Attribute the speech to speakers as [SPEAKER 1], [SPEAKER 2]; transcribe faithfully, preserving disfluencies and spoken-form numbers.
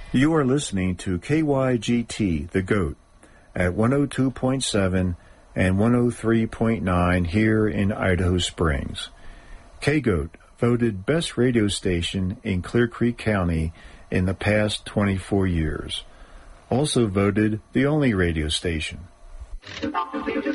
[SPEAKER 1] You are listening to K Y G T, The Goat, at one oh two point seven and one oh three point nine here in Idaho Springs. K-Goat voted best radio station in Clear Creek County in the past twenty-four years. Also voted the only radio station.